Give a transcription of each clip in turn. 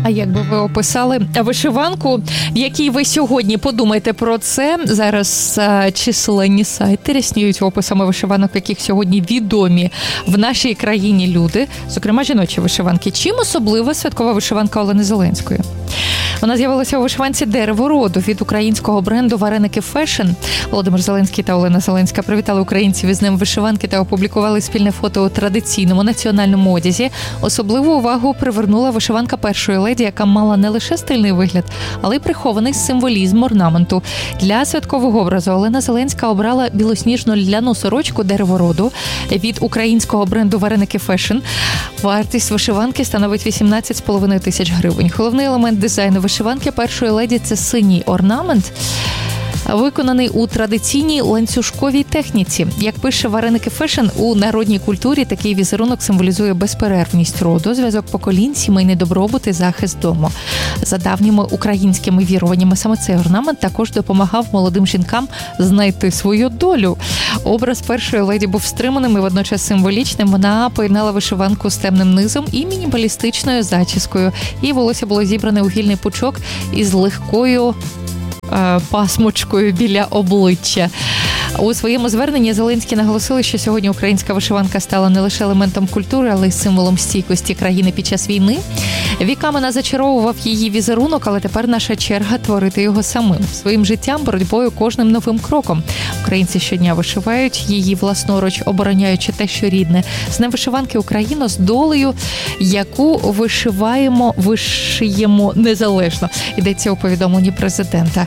А як би ви описали вишиванку, в якій ви сьогодні? Подумайте про це. Зараз численні сайти рясніють описами вишиванок, в яких сьогодні відомі в нашій країні люди, зокрема жіночі вишиванки. Чим особлива святкова вишиванка Олени Зеленської? Вона з'явилася у вишиванці «Дерево роду» від українського бренду «Вареники Фешн». Володимир Зеленський та Олена Зеленська привітали українців із Днем вишиванки та опублікували спільне фото у традиційному національному одязі. Особливу увагу привернула вишиванка першої леді, яка мала не лише стильний вигляд, але й прихований символізм орнаменту. Для святкового образу Олена Зеленська обрала білосніжну ляну сорочку «Дерево роду» від українського бренду «Вареники Фешн». Вартість вишиванки становить 18,5 тисяч гривень. Головний елемент дизайну вишиванки першої леді – це синій орнамент, виконаний у традиційній ланцюжковій техніці. Як пише «Вареники Фешн», у народній культурі такий візерунок символізує безперервність роду, зв'язок поколінь, сімейний добробут і захист дому. За давніми українськими віруваннями, саме цей орнамент також допомагав молодим жінкам знайти свою долю. Образ першої леді був стриманим і водночас символічним. Вона поєднала вишиванку з темним низом і мінімалістичною зачіскою. Її волосся було зібране у гільний пучок із легкою пасмочкою біля обличчя. У своєму зверненні Зеленський наголосили, що сьогодні українська вишиванка стала не лише елементом культури, але й символом стійкості країни під час війни. Віками нас зачаровував її візерунок, але тепер наша черга творити його самим. Своїм життям, боротьбою, кожним новим кроком. Українці щодня вишивають її власноруч, обороняючи те, що рідне. З Днем вишиванки, Україно, з долею, яку вишиємо незалежно. Йдеться у повідомленні президента.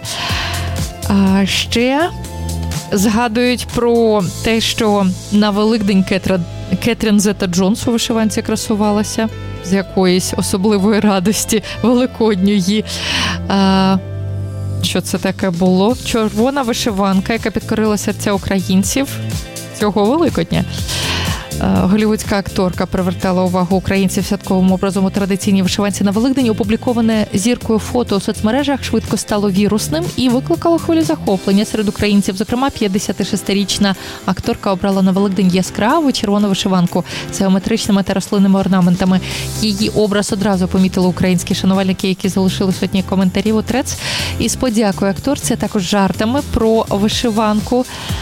А ще згадують про те, що на Великдень Кетрін Зета-Джонс у вишиванці красувалася з якоїсь особливої радості великодньої. Що це таке було? Червона вишиванка, яка підкорила серця українців цього Великодня. Голлівудська акторка привертала увагу українців святковим образом у традиційній вишиванці на Великдень. Опубліковане зіркою фото у соцмережах швидко стало вірусним і викликало хвилю захоплення серед українців. Зокрема, 56-річна акторка обрала на Великдень яскраву червону вишиванку з геометричними та рослинними орнаментами. Її образ одразу помітили українські шанувальники, які залишили сотні коментарів у трец із подякою акторці, а також жартами про вишиванку.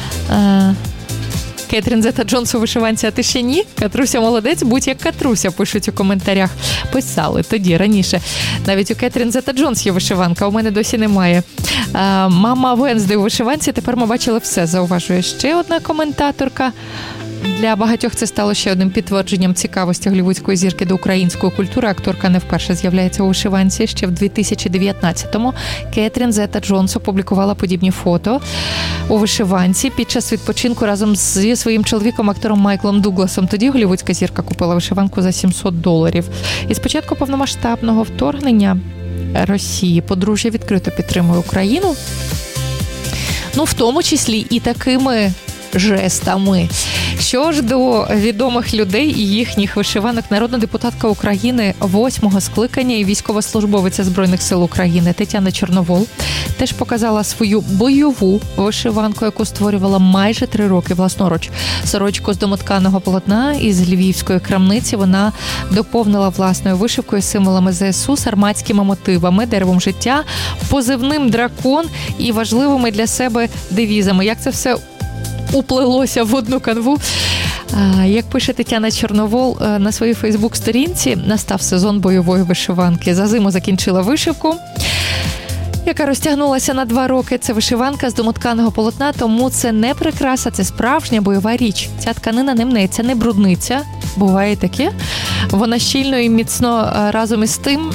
Кетрін Зета-Джонс у вишиванці, а ти ще ні? Катруся молодець, будь як Катруся, пишуть у коментарях. Писали тоді, раніше. Навіть у Кетрін Зета-Джонс є вишиванка, у мене досі немає. Мама Венсди у вишиванці, тепер ми бачили все, зауважує ще одна коментаторка. Для багатьох це стало ще одним підтвердженням цікавості голлівудської зірки до української культури. Акторка не вперше з'являється у вишиванці. Ще в 2019-му Кетрін Зета-Джонс опублікувала подібні фото у вишиванці під час відпочинку разом зі своїм чоловіком, актором Майклом Дугласом. Тоді голлівудська зірка купила вишиванку за $700. І з початку повномасштабного вторгнення Росії подружжя відкрито підтримує Україну. В тому числі і такими жестами. Що ж до відомих людей і їхніх вишиванок, народна депутатка України 8-го скликання і військовослужбовиця Збройних сил України Тетяна Чорновол теж показала свою бойову вишиванку, яку створювала майже 3 роки власноруч. Сорочку з домотканого полотна із львівської крамниці вона доповнила власною вишивкою з символами ЗСУ, сарматськими мотивами, деревом життя, позивним «Дракон» і важливими для себе девізами. Як це все уплилося в одну канву. Як пише Тетяна Чорновол на своїй фейсбук-сторінці, настав сезон бойової вишиванки. За зиму закінчила вишивку, яка розтягнулася на 2 роки. Це вишиванка з домотканого полотна, тому це не прикраса, це справжня бойова річ. Ця тканина не мнеться, не брудниться. Буває таке. Вона щільно і міцно разом із тим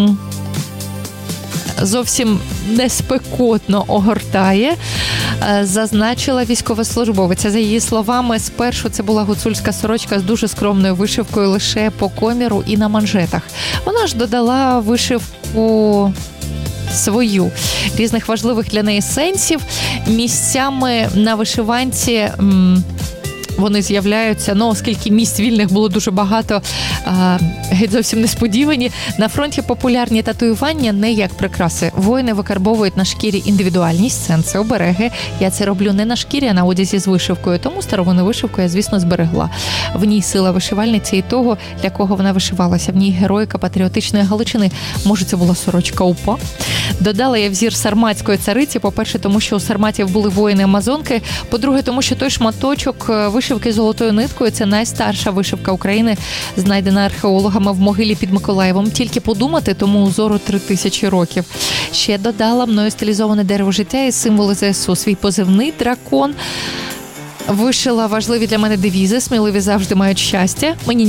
зовсім неспекотно огортає, зазначила військовослужбовиця. За її словами, спершу це була гуцульська сорочка з дуже скромною вишивкою лише по коміру і на манжетах. Вона ж додала вишивку свою, різних важливих для неї сенсів. Місцями на вишиванці вони з'являються, оскільки місць вільних було дуже багато, геть зовсім несподівані. На фронті популярні татуювання не як прикраси. Воїни викарбовують на шкірі індивідуальність, сенси, обереги. Я це роблю не на шкірі, а на одязі з вишивкою, тому старовинну вишивку я, звісно, зберегла. В ній сила вишивальниці і того, для кого вона вишивалася. В ній героїка патріотичної Галичини. Може, це була сорочка УПА? Додала я взір сарматської цариці, по-перше, тому що у сарматів були воїни-амазонки, по-друге, тому що той шматочок вишивки золотою ниткою – це найстарша вишивка України, знайдена археологами в могилі під Миколаєвом. Тільки подумати, тому узору 3000 років. Ще додала мною стилізоване дерево життя і символи ЗСУ, свій позивний дракон. Вишила важливі для мене девізи, сміливі завжди мають щастя. Мені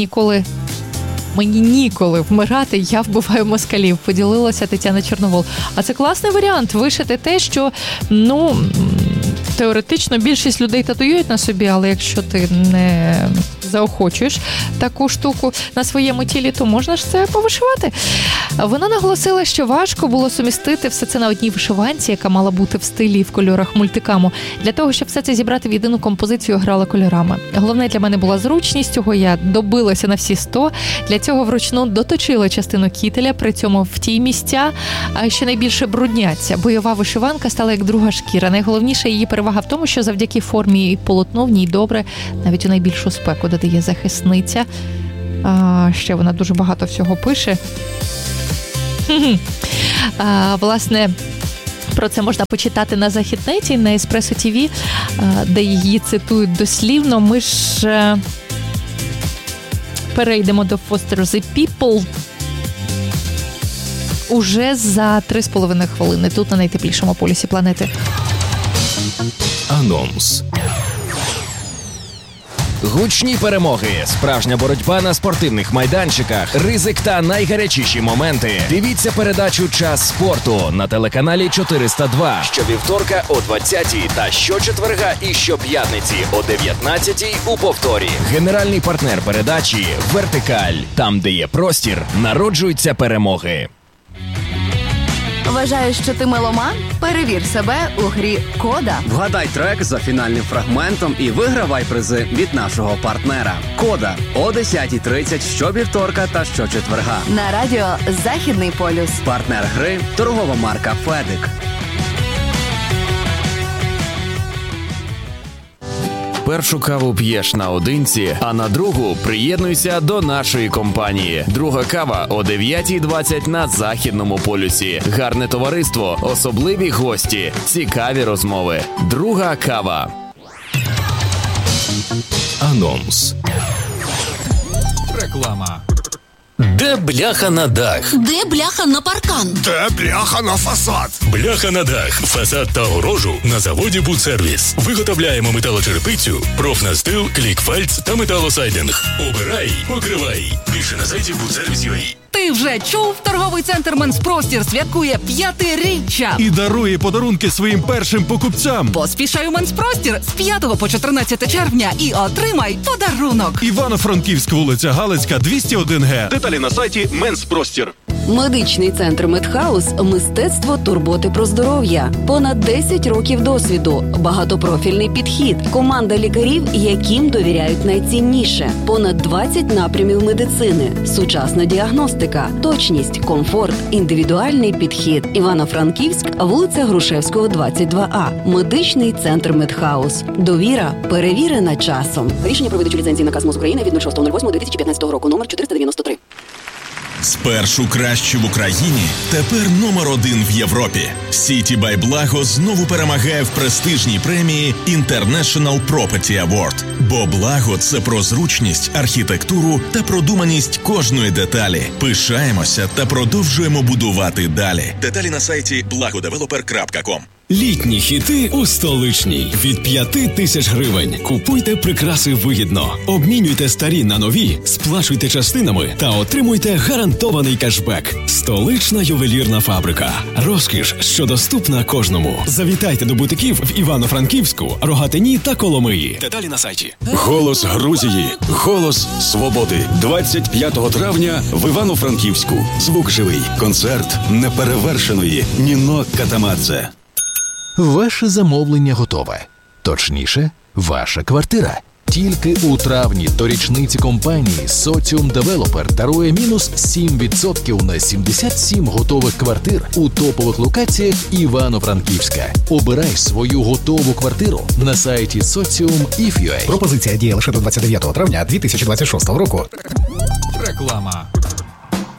ніколи вмирати, я вбиваю москалів, поділилася Тетяна Чорновол. А це класний варіант – вишити те, що, теоретично більшість людей татуюють на собі, але якщо ти не заохочуєш таку штуку на своєму тілі, то можна ж це повишивати. Вона наголосила, що важко було сумістити все це на одній вишиванці, яка мала бути в стилі і в кольорах мультикаму. Для того, щоб все це зібрати в єдину композицію, грала кольорами. Головне для мене була зручність, цього я добилася на всі 100. Для цього вручну доточила частину кітеля, при цьому в ті місця, що найбільше брудняться. Бойова вишиванка стала як друга шкіра. Найголовніше її перевага в тому, що завдяки формі і полотну в ній добре, навіть у найбільшу спеку, додає захисниця. Ще вона дуже багато всього пише. Власне, про це можна почитати на Західнеті, на Еспресо ТВ, де її цитують дослівно. Ми ж перейдемо до Foster the People уже за 3,5 хвилини тут на найтеплішому полюсі планети. Анонс. Гучні перемоги, справжня боротьба на спортивних майданчиках, ризик та найгарячіші моменти. Дивіться передачу «Час спорту» на телеканалі 402 щовівторка о 20-й та щочетверга і щоп'ятниці о 19-й у повторі. Генеральний партнер передачі «Вертикаль». Там, де є простір, народжуються перемоги. Вважаєш, що ти меломан? Перевір себе у грі «Кода». Вгадай трек за фінальним фрагментом і вигравай призи від нашого партнера. «Кода» о 10:30 щовівторка та щочетверга. На радіо «Західний полюс». Партнер гри – торгова марка «Федик». Першу каву п'єш наодинці, а на другу приєднуйся до нашої компанії. Друга кава о 9:20 на Західному полюсі. Гарне товариство, особливі гості, цікаві розмови. Друга кава. Анонс. Реклама. Де бляха на дах? Де бляха на паркан? Де бляха на фасад? Бляха на дах, фасад та огорожу на заводі «Будсервіс». Виготовляємо металочерепицю, профнастил, клікфальц та металосайдинг. Обирай, покривай. Більше на сайті «Будсервіс.UA». Ти вже чув? Торговий центр «Менспростір» святкує 5-річчя. І дарує подарунки своїм першим покупцям. Поспішай у «Менспростір» з 5 по 14 червня і отримай подарунок. Івано-Франківська, вулиця Галицька, 201Г. Деталі на сайті «Менспростір». Медичний центр «Медхаус» – мистецтво турботи про здоров'я. Понад 10 років досвіду, багатопрофільний підхід, команда лікарів, яким довіряють найцінніше. Понад 20 напрямів медицини, сучасна діагностика, точність, комфорт, індивідуальний підхід. Івано-Франківськ, вулиця Грушевського, 22А. Медичний центр «Медхаус». Довіра перевірена часом. Рішення про видачу ліцензії наказ МОЗ України від 06.08.2015 року, номер 493. Спершу кращі в Україні, тепер номер 1 в Європі. City by Blago знову перемагає в престижній премії International Property Award. Бо Благо – це про зручність, архітектуру та продуманість кожної деталі. Пишаємося та продовжуємо будувати далі. Деталі на сайті blagodeveloper.com. Літні хіти у Столичній. Від 5000 гривень. Купуйте прикраси вигідно. Обмінюйте старі на нові, сплачуйте частинами та отримуйте гарантований кешбек. Столична ювелірна фабрика. Розкіш, що доступна кожному. Завітайте до бутиків в Івано-Франківську, Рогатині та Коломиї. Деталі на сайті. Голос Грузії. Голос свободи. 25 травня в Івано-Франківську. Звук живий. Концерт неперевершеної Ніно Катамадзе. Ваше замовлення готове. Точніше, ваша квартира. Тільки у травні до річниці компанії Socium Developer дарує мінус 7% на 77 готових квартир у топових локаціях Івано-Франківська. Обирай свою готову квартиру на сайті Socium.if.ua. Пропозиція діє лише до 29 травня 2026 року. Реклама.